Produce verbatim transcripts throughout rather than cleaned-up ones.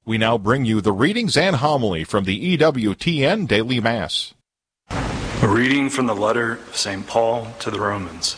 We now bring you the readings and homily from the E W T N Daily Mass. A reading from the letter of Saint Paul to the Romans.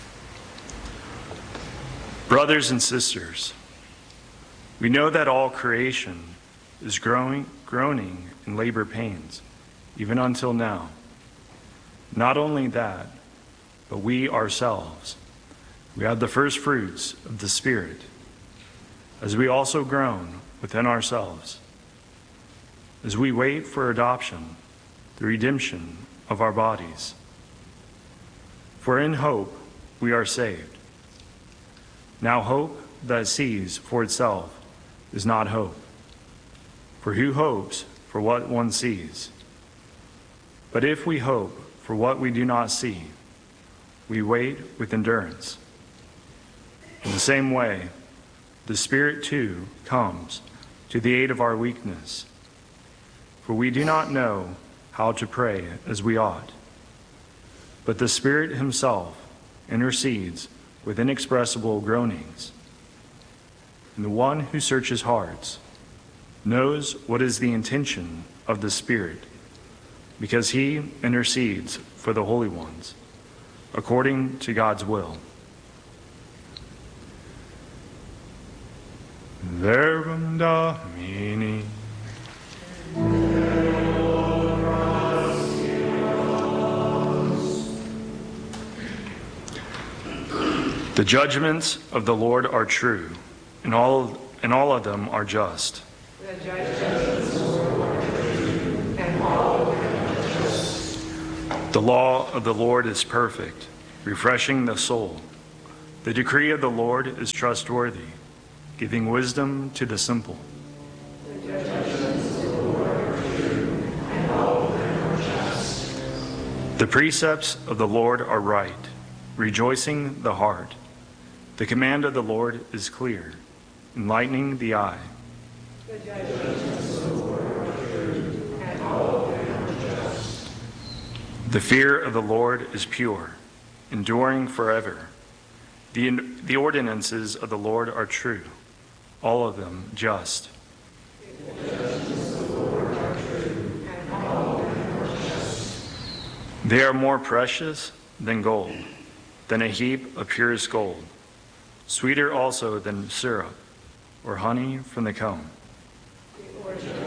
Brothers and sisters, we know that all creation is growing, groaning in labor pains, even until now. Not only that, but we ourselves, we have the first fruits of the Spirit, as we also groan within ourselves, as we wait for adoption, the redemption of our bodies. For in hope we are saved. Now hope that sees for itself is not hope. For who hopes for what one sees? But if we hope for what we do not see, we wait with endurance. In the same way, the Spirit too comes to the aid of our weakness. For we do not know how to pray as we ought. But the Spirit himself intercedes with inexpressible groanings. And the one who searches hearts knows what is the intention of the Spirit, because he intercedes for the holy ones, according to God's will. Verbum Domini. The judgments of the Lord are true, and all and all of them are just. The judgments of the Lord are true, and all of them are just. The law of the Lord is perfect, refreshing the soul. The decree of the Lord is trustworthy, giving wisdom to the simple. The judgments of the Lord are true, and all of them are just. The precepts of the Lord are right, rejoicing the heart. The command of the Lord is clear, enlightening the eye. The judgments of the Lord are true, and all of them are just. The fear of the Lord is pure, enduring forever. The, the ordinances of the Lord are true, all of them just. The judgments of the Lord are true, and all of them are just. They are more precious than gold, than a heap of purest gold, sweeter also than syrup or honey from the comb. The ordinances